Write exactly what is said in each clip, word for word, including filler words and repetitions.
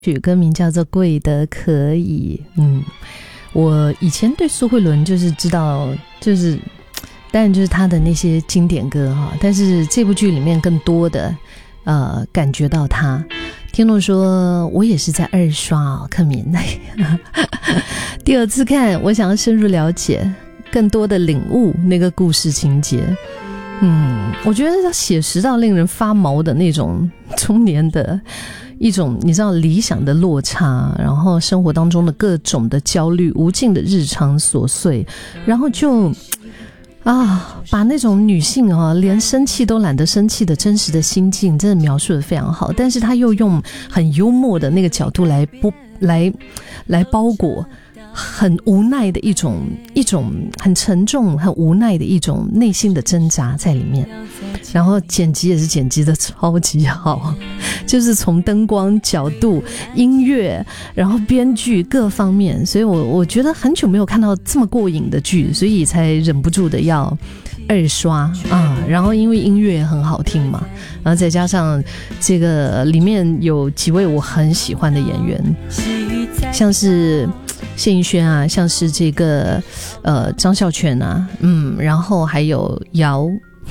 曲歌名叫做《贵得可以》。嗯，我以前对苏慧伦就是知道，就是当然就是她的那些经典歌哈，但是这部剧里面更多的呃感觉到她。听众说我也是在二刷哦，柯敏第二次看，我想要深入了解，更多的领悟那个故事情节。嗯，我觉得要写实到令人发毛的那种中年的一种你知道理想的落差，然后生活当中的各种的焦虑，无尽的日常琐碎，然后就啊，把那种女性啊连生气都懒得生气的真实的心境真的描述得非常好，但是他又用很幽默的那个角度来不来来包裹很无奈的一种一种很沉重很无奈的一种内心的挣扎在里面，然后剪辑也是剪辑的超级好，就是从灯光角度音乐然后编剧各方面，所以我我觉得很久没有看到这么过瘾的剧，所以才忍不住的要二刷啊。然后因为音乐也很好听嘛，然后再加上这个里面有几位我很喜欢的演员，像是谢盈萱啊，像是这个呃张孝全啊，嗯，然后还有姚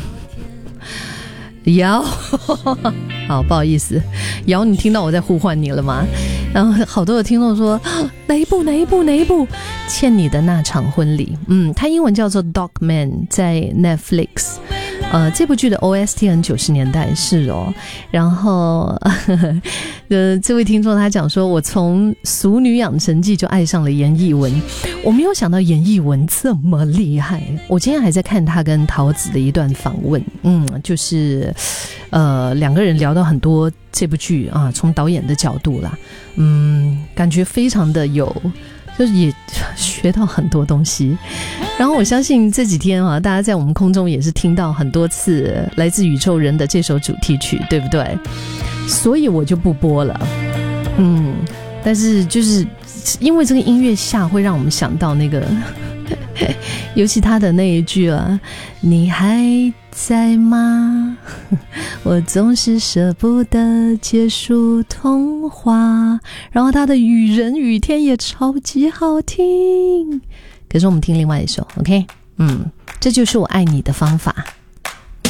姚好不好意思姚，你听到我在呼唤你了吗？然后好多的听众说哪一部哪一部哪一部欠你的那场婚礼，嗯，它英文叫做 Dog Man， 在 Netflix。呃，这部剧的 O S T 很九十年代是哦，然后呵呵呃，这位听众他讲说，我从《俗女养成记》就爱上了严艺文，我没有想到严艺文这么厉害。我今天还在看他跟陶子的一段访问，嗯，就是呃两个人聊到很多这部剧啊，从导演的角度啦，嗯，感觉非常的有。就是也学到很多东西，然后我相信这几天啊，大家在我们空中也是听到很多次来自宇宙人的这首主题曲，对不对？所以我就不播了，嗯，但是就是因为这个音乐下会让我们想到那个尤其他的那一句啊，你还在吗？我总是舍不得结束童话。然后他的雨人雨天也超级好听，可是我们听另外一首 OK， 嗯，这就是我爱你的方法。